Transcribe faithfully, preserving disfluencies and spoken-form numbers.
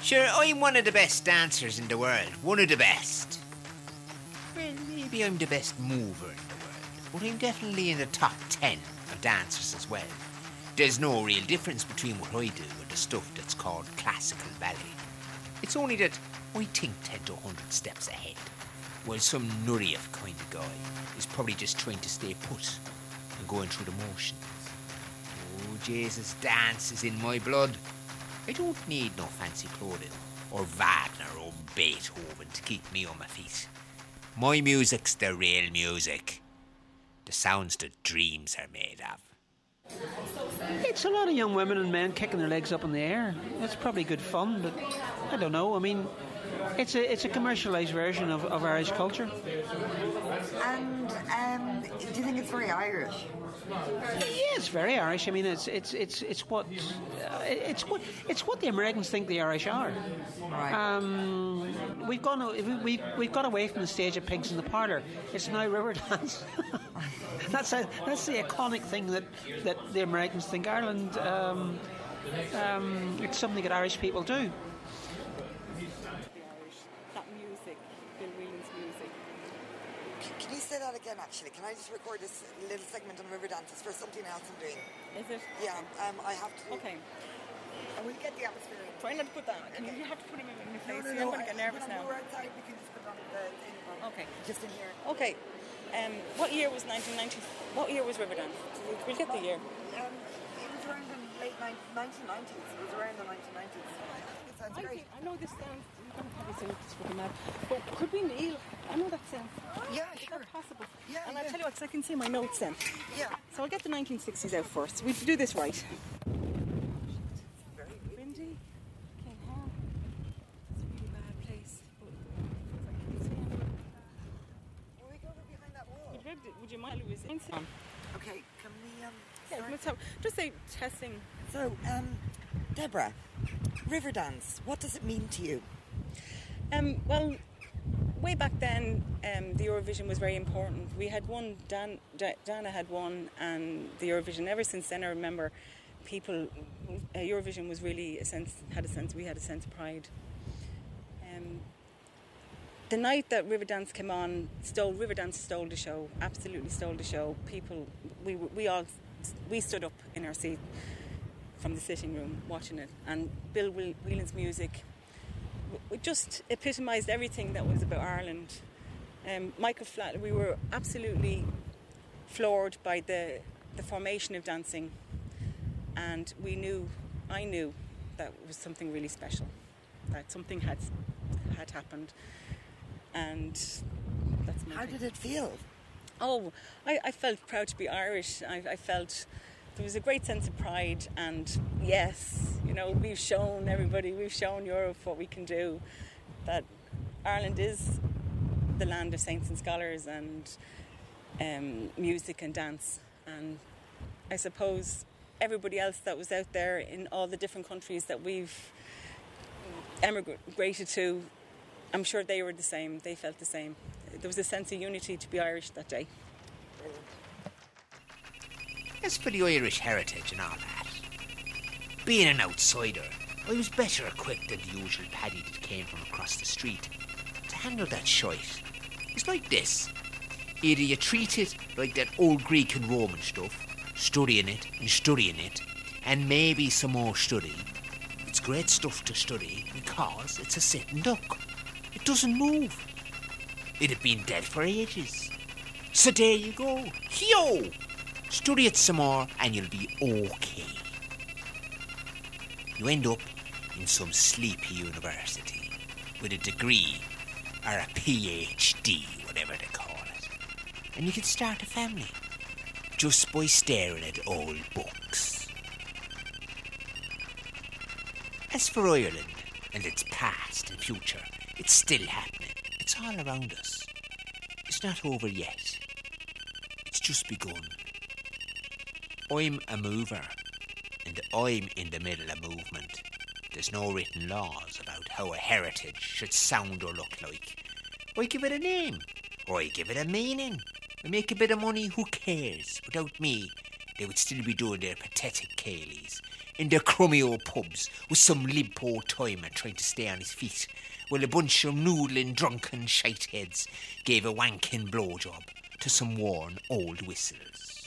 Sure, I'm one of the best dancers in the world. One of the best. Well, maybe I'm the best mover in the world, but I'm definitely in the top ten of dancers as well. There's no real difference between what I do and the stuff that's called classical ballet. It's only that I think ten to one hundred steps ahead, while some nurrief kind of guy is probably just trying to stay put and going through the motions. Oh, Jesus, dance is in my blood. I don't need no fancy clothing, or Wagner or Beethoven to keep me on my feet. My music's the real music. The sounds that dreams are made of. It's a lot of young women and men kicking their legs up in the air. It's probably good fun, but I don't know. I mean, it's a it's a commercialised version of, of Irish culture. And um, do you think it's very Irish? Yeah, it's very Irish. I mean, it's it's it's it's what uh, it's what it's what the Americans think the Irish are. Right. Um, we've gone we we've got away from the stage of pigs in the parlour. It's now Riverdance. That's a, that's the iconic thing that, that the Americans think Ireland. Um, um, it's something that Irish people do. That music, Bill Whelan's music. Can you say that again, actually? Can I just record this little segment on Riverdance? It's for something else I'm doing. Is it? Yeah, um, I have to. Okay. And we'll get the atmosphere in. Try not to put that. Can you, you have to put him in your face? No, no, You're no. going to get nervous when now. We're outside, we can just put on the thing. Okay. Just in here. Okay. Um, what year was nineteen ninety? What year was Riverdance? We'll get the year. Um, it was around the late nineteen nineties. It was around the nineteen nineties. It sounds I, great. think, I know this sounds. I'm going to probably say this fucking mad, but could we kneel? I know that sounds. Yeah, Is sure. that possible? Yeah, And yeah. I'll tell you what, 'cause I can see my notes then. Yeah. So I'll get the nineteen sixties out first. We do this right. Very Windy. Can't help. It's a really bad place. But I can see it. Will we go over behind that wall? Would you, would you mind Louis? Okay, can we, um, Yeah, start? let's have, just say testing. So, um, Deborah, Riverdance, what does it mean to you? Um, well, way back then, um, the Eurovision was very important. We had won, Dan, Da- Dana had won, and the Eurovision. Ever since then, I remember people. Uh, Eurovision was really a sense had a sense. We had a sense of pride. Um, the night that Riverdance came on, stole Riverdance stole the show. Absolutely stole the show. People, we we all we stood up in our seat from the sitting room watching it, and Bill Whelan's music. It just epitomised everything that was about Ireland. Um, Michael Flatley, we were absolutely floored by the the formation of dancing, and we knew, I knew, that it was something really special, that something had had happened, and that's my How thing. did it feel? Oh, I, I felt proud to be Irish. I, I felt there was a great sense of pride, and yes, you know, we've shown everybody, we've shown Europe what we can do, that Ireland is the land of saints and scholars and um, music and dance. And I suppose everybody else that was out there in all the different countries that we've emigrated to, I'm sure they were the same, they felt the same. There was a sense of unity to be Irish that day. As for the Irish heritage and all that, being an outsider, I was better equipped than the usual paddy that came from across the street to handle that shite. It's like this. Either you treat it like that old Greek and Roman stuff, studying it and studying it, and maybe some more study. It's great stuff to study because it's a sitting duck. It doesn't move. It had been dead for ages. So there you go. Yo! Study it some more and you'll be okay. You end up in some sleepy university with a degree or a PhD, whatever they call it. And you can start a family just by staring at old books. As for Ireland and its past and future, it's still happening. It's all around us. It's not over yet. It's just begun. I'm a mover, and I'm in the middle of movement. There's no written laws about how a heritage should sound or look like. I give it a name, or I give it a meaning. I make a bit of money, who cares? Without me, they would still be doing their pathetic ceilidhs, in the crummy old pubs with some limp old timer trying to stay on his feet, while a bunch of noodling, drunken shitheads gave a wanking blowjob to some worn old whistles.